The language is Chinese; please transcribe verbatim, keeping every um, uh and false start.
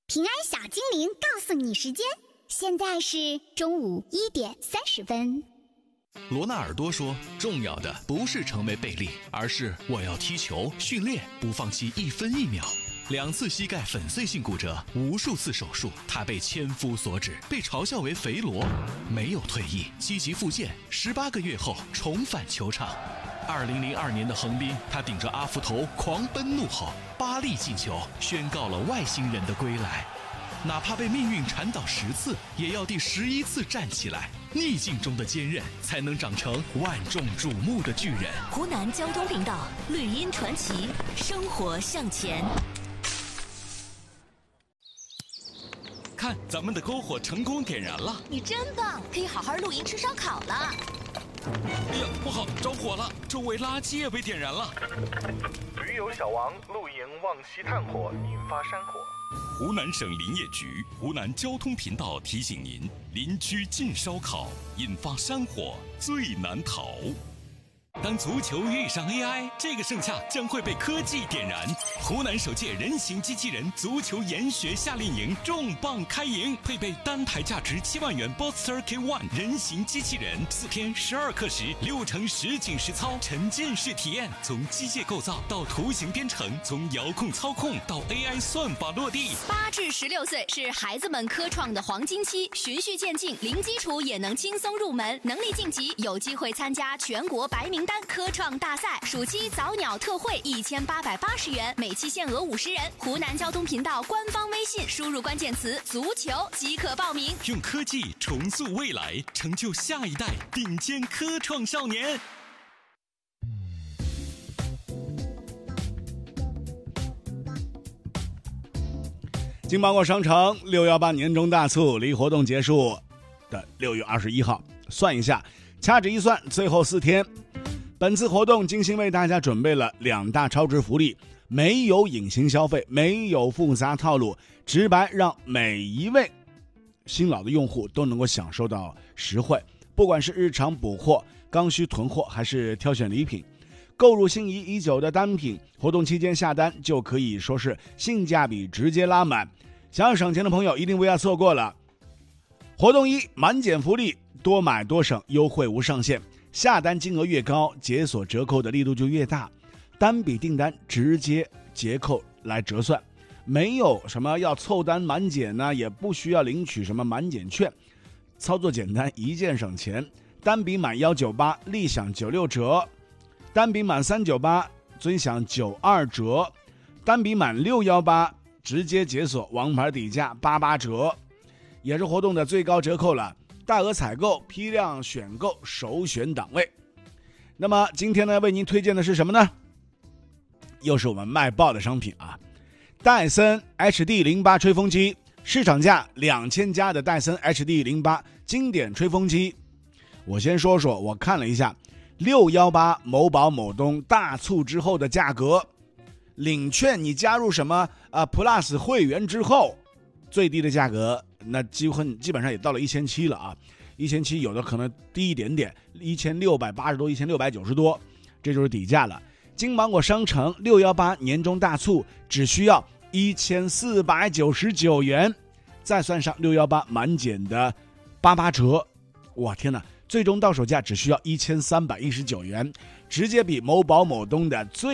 平安小精灵告诉你时间，现在是中午一点三十分。 罗纳尔多说，重要的不是成为贝利，而是我要踢球、训练，不放弃一分一秒。两次膝盖粉碎性骨折，无数次手术，他被千夫所指，被嘲笑为肥罗，没有退役，积极复健，十八个月后重返球场。二零零二年的横滨，他顶着阿福头狂奔怒吼，巴利进球，宣告了外星人的归来。哪怕被命运缠倒十次，也要第十一次站起来。逆境中的坚韧，才能长成万众瞩目的巨人。 湖南交通频道绿茵传奇，生活向前。 看，咱们的篝火成功点燃了！ 你真棒，可以好好露营吃烧烤了。 哎呀，不好，着火了！周围垃圾也被点燃了。 驴友小王露营忘熄炭火，引发山火。 湖南省林业局、湖南交通频道提醒您：林区禁烧烤，引发山火最难逃。当足球遇上 A I， 这个盛夏将会被科技点燃。湖南首届人形机器人足球研学夏令营重磅开营，配备单台价值七万元 Boxster K 一 人形机器人，四天十二课时，六成实景实操，沉浸式体验，从机械构造到图形编程，从遥控操控到 A I 算法落地。 八至十六岁是孩子们科创的黄金期，循序渐进，零基础也能轻松入门，能力晋级有机会参加全国白名单科创大赛。暑期早鸟特惠一千八百八十元，每期限额五十人。湖南交通频道官方微信输入关键词足球即可报名。 用科技重塑未来，成就下一代顶尖科创少年。 金芒果商城六一八年中大促离活动结束的六月二十一号，算一下，掐指一算，最后四天。本次活动精心为大家准备了两大超值福利，没有隐形消费，没有复杂套路，直白让每一位新老的用户都能够享受到实惠。不管是日常补货、刚需囤货，还是挑选礼品，购入心仪已久的单品，活动期间下单就可以说是性价比直接拉满。想要省钱的朋友一定不要错过了。活动一，满减福利，多买多省，优惠无上限。下单金额越高，解锁折扣的力度就越大，单笔订单直接结扣来折算，没有什么要凑单满减呢，也不需要领取什么满减券，操作简单，一键省钱。单笔满一百九十八立享九十六折，单笔满三百九十八尊享九十二折，单笔满六百一十八直接解锁王牌底价八十八折，也是活动的最高折扣了。大额采购、批量选购首选档位。那么今天呢，为您推荐的是什么呢？又是我们卖爆的商品啊！戴森 H D 零八 吹风机，市场价两千加的戴森 H D 零八 经典吹风机。我先说说，我看了一下六一八某宝某东大促之后的价格，领券你加入什么啊 Plus 会员之后，最低的价格。那几乎基本上也到了一千七了啊，一千七有的可能低一点点，一千六百八十多，一千六百九十多，这就是底价了。金芒果商城六一八年终大促只需要一千四百九十九元，再算上六一八满减的八八折，哇天哪！最终到手价只需要一千三百一十九元，直接比某宝某东的最